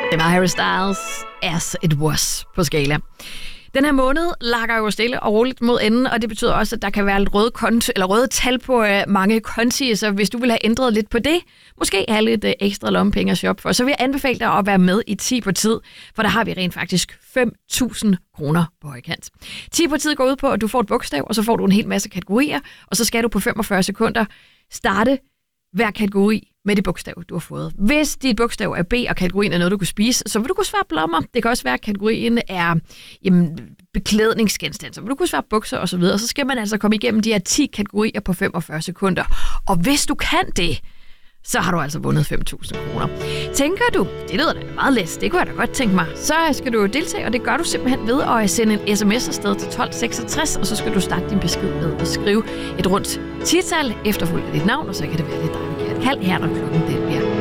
Det var Harry Styles, As It Was på skala. Den her måned lakker jo stille og roligt mod enden, og det betyder også, at der kan være lidt røde tal på mange konti, så hvis du vil have ændret lidt på det, måske have lidt ekstra lommepenge at shoppe for, så vil jeg anbefale dig at være med i 10 på tid, for der har vi rent faktisk 5.000 kroner på højkant. 10 på tid går ud på, at du får et bogstav, og så får du en hel masse kategorier, og så skal du på 45 sekunder starte hver kategori med det bogstav, du har fået. Hvis dit bogstav er B, og kategorien er noget, du kan spise, så vil du kunne svare blommer. Det kan også være, at kategorien er beklædningsgenstand, så vil du kunne svare bukser osv. Og så skal man altså komme igennem de her 10 kategorier på 45 sekunder. Og hvis du kan det, så har du altså vundet 5.000 kroner. Tænker du, det lyder da meget let, det kunne jeg da godt tænke mig, så skal du deltage, og det gør du simpelthen ved at sende en sms afsted til 1266, og så skal du starte din besked med at skrive et rundt 10-tal efterfulgt af dit navn, og så kan det være lidt dig, vi kan kalde her, når klokken den bliver